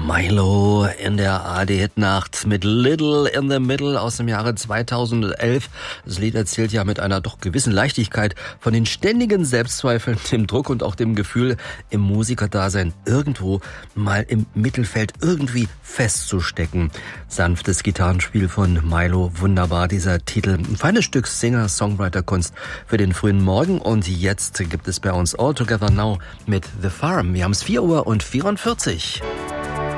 Milo in der ARD-Hitnacht mit Little in the Middle aus dem Jahre 2011. Das Lied erzählt ja mit einer doch gewissen Leichtigkeit von den ständigen Selbstzweifeln, dem Druck und auch dem Gefühl, im Musikerdasein irgendwo mal im Mittelfeld irgendwie festzustecken. Sanftes Gitarrenspiel von Milo, wunderbar dieser Titel. Ein feines Stück Singer-Songwriter-Kunst für den frühen Morgen. Und jetzt gibt es bei uns All Together Now mit The Farm. Wir haben es 4:44 Uhr.